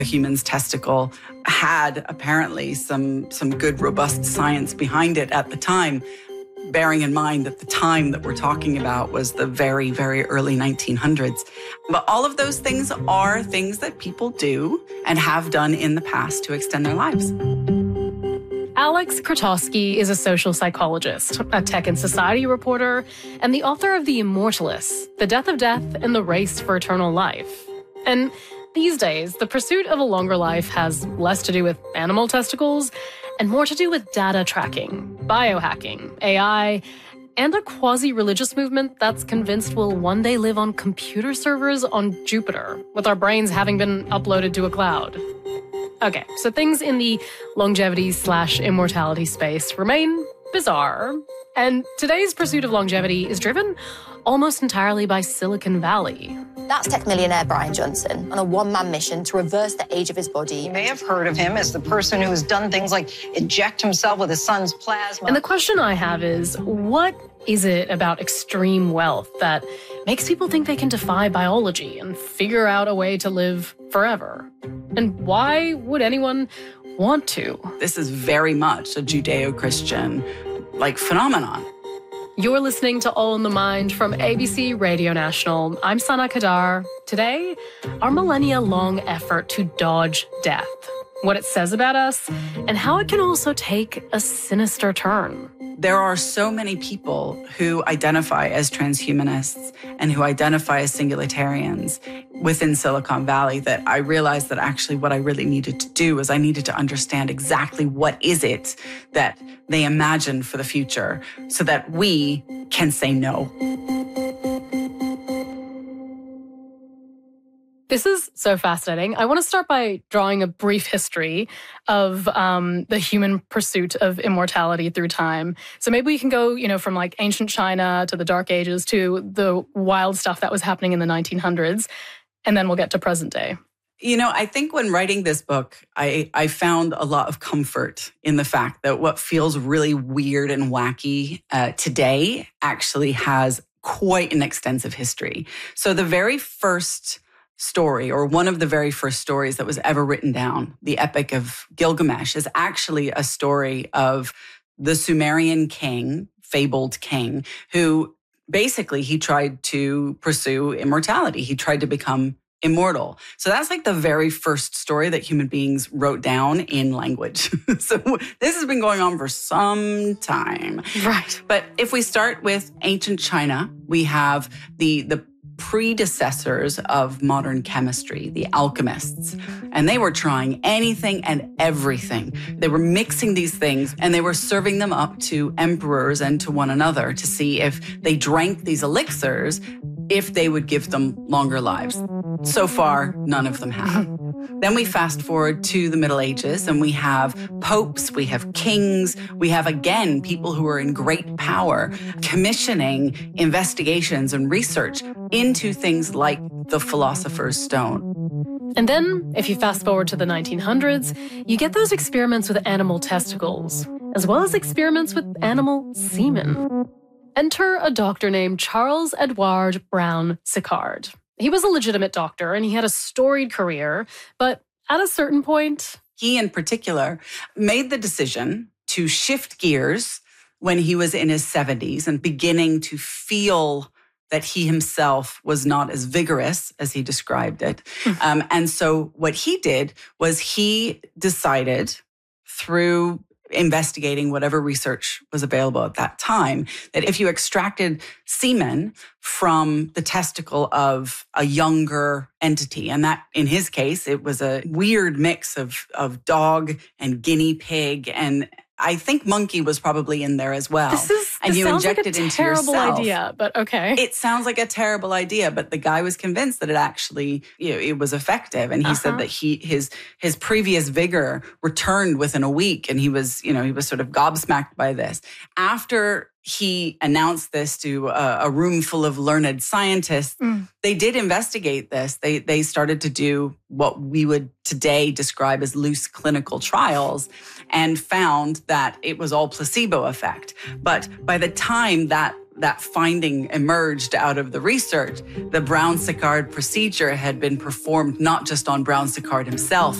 A human's testicle had apparently some good, robust science behind it at the time, bearing in mind that the time that we're talking about was the very, very early 1900s. But all of those things are things that people do and have done in the past to extend their lives. Alex Krotowski is a social psychologist, a tech and society reporter, and the author of The Immortalists, The Death of Death and the Race for Eternal Life. And these days, the pursuit of a longer life has less to do with animal testicles and more to do with data tracking, biohacking, AI, and a quasi-religious movement that's convinced we'll one day live on computer servers on Jupiter, with our brains having been uploaded to a cloud. Okay, so things in the longevity/immortality space remain bizarre, and today's pursuit of longevity is driven almost entirely by Silicon Valley. That's tech millionaire Brian Johnson on a one-man mission to reverse the age of his body. You may have heard of him as the person who has done things like inject himself with his son's plasma. And the question I have is, what is it about extreme wealth that makes people think they can defy biology and figure out a way to live forever? And why would anyone want to? This is very much a Judeo-Christian phenomenon. You're listening to All in the Mind from ABC Radio National. I'm Sana Kadar. Today, our millennia-long effort to dodge death, what it says about us, and how it can also take a sinister turn. There are so many people who identify as transhumanists and who identify as singularitarians within Silicon Valley that I realized that actually what I really needed to do is I needed to understand exactly what is it that they imagine for the future so that we can say no. This is so fascinating. I want to start by drawing a brief history of the human pursuit of immortality through time. So maybe we can go, from ancient China to the Dark Ages to the wild stuff that was happening in the 1900s, and then we'll get to present day. I think when writing this book, I found a lot of comfort in the fact that what feels really weird and wacky today actually has quite an extensive history. So the very first story, or one of the very first stories that was ever written down, the Epic of Gilgamesh, is actually a story of the Sumerian king, fabled king, who basically he tried to pursue immortality. He tried to become immortal. So that's the very first story that human beings wrote down in language. So this has been going on for some time. Right. But if we start with ancient China, we have the predecessors of modern chemistry, the alchemists. And they were trying anything and everything. They were mixing these things and they were serving them up to emperors and to one another to see if they drank these elixirs, if they would give them longer lives. So far, none of them have. Then we fast forward to the Middle Ages and we have popes, we have kings, we have, again, people who are in great power commissioning investigations and research into things like the Philosopher's Stone. And then, if you fast forward to the 1900s, you get those experiments with animal testicles, as well as experiments with animal semen. Enter a doctor named Charles Edward Brown Sicard. He was a legitimate doctor and he had a storied career, but at a certain point, he in particular made the decision to shift gears when he was in his 70s and beginning to feel that he himself was not as vigorous as he described it. And so what he did was he decided through investigating whatever research was available at that time, that if you extracted semen from the testicle of a younger entity, and that in his case, it was a weird mix of dog and guinea pig, and I think monkey was probably in there as well. This you sounds inject like a it into terrible yourself. idea, but okay. It sounds like a terrible idea, but the guy was convinced that it actually, it was effective. And he said that his previous vigor returned within a week, and he was sort of gobsmacked by this. After he announced this to a room full of learned scientists, they did investigate this. They started to do what we would today describe as loose clinical trials and found that it was all placebo effect. But by the time that that finding emerged out of the research, the Brown-Séquard procedure had been performed not just on Brown-Séquard himself,